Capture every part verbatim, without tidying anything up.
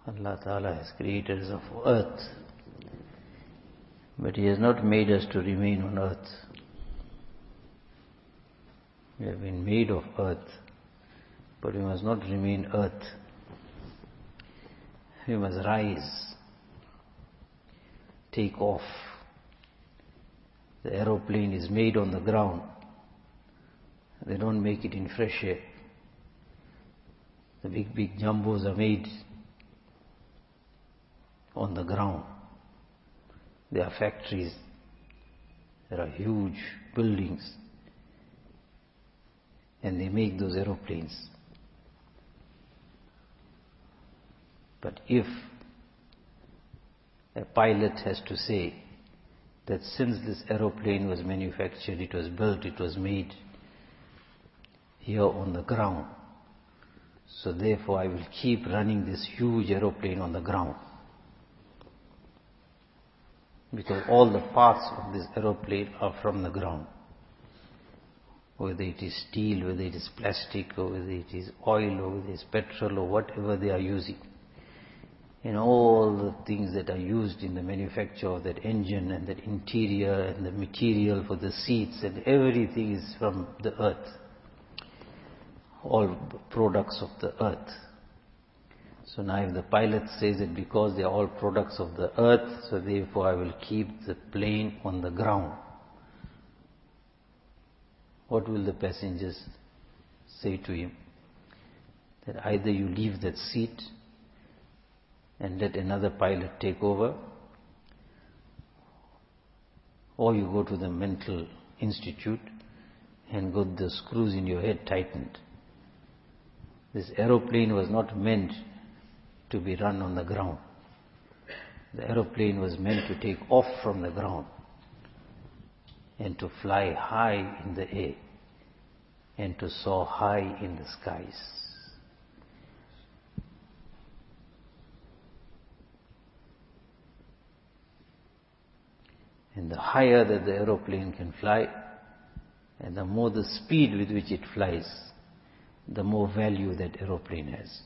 Allah Ta'ala has created us of earth, but He has not made us to remain on earth. We have been made of earth, but we must not remain earth. We must rise, take off. The aeroplane is made on the ground. They don't make it in fresh air. The big, big jumbos are made on the ground. There are factories. There are huge buildings. And they make those aeroplanes. But if a pilot has to say that since this aeroplane was manufactured, it was built, it was made here on the ground, so therefore I will keep running this huge aeroplane on the ground. Because all the parts of this aeroplane are from the ground. Whether it is steel, whether it is plastic, or whether it is oil, or whether it is petrol, or whatever they are using. And all the things that are used in the manufacture of that engine and that interior and the material for the seats and everything is from the earth. All products of the earth. So now if the pilot says that because they are all products of the earth, so therefore I will keep the plane on the ground. What will the passengers say to him? That either you leave that seat and let another pilot take over, or you go to the mental institute and got the screws in your head tightened. This aeroplane was not meant to be run on the ground. The aeroplane was meant to take off from the ground and to fly high in the air and to soar high in the skies. And the higher that the aeroplane can fly, and the more the speed with which it flies, the more value that aeroplane has.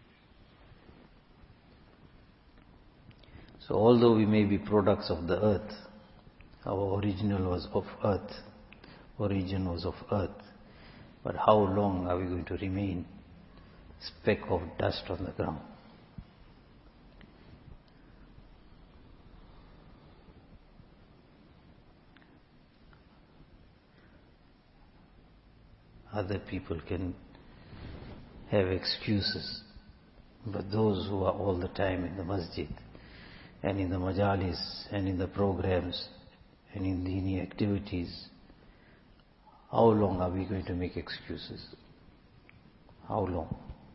So although we may be products of the earth, our original was of earth, origin was of earth, but how long are we going to remain speck of dust on the ground? Other people can have excuses, but those who are all the time in the masjid and in the majalis and in the programs and in the dini activities, how long are we going to make excuses? How long?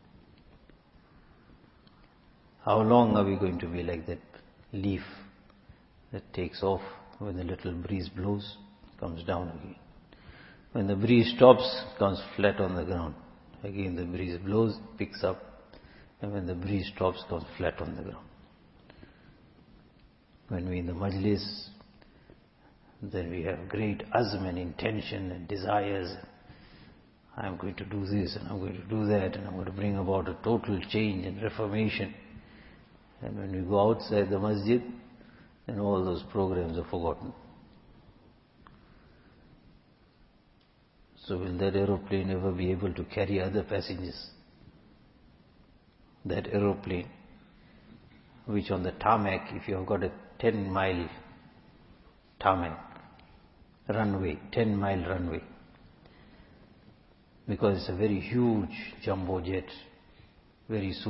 How long are we going to be like that leaf that takes off when a little breeze blows, comes down again? When the breeze stops, comes flat on the ground. Again the breeze blows, picks up, and when the breeze stops, comes flat on the ground. When we in the majlis, then we have great azm and intention and desires. I'm going to do this and I'm going to do that and I'm going to bring about a total change and reformation. And when we go outside the masjid, then all those programs are forgotten. So will that aeroplane ever be able to carry other passengers? That aeroplane, which on the tarmac, if you have got a ten mile tarmac, runway, ten mile runway, because it's a very huge jumbo jet, very soon